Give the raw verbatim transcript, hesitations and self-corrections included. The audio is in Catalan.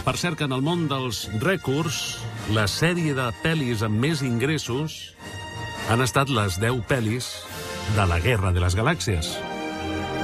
Per cert, que en el món dels rècords, la sèrie de pel·lis amb més ingressos han estat les deu pel·lis de la Guerra de les Galàxies.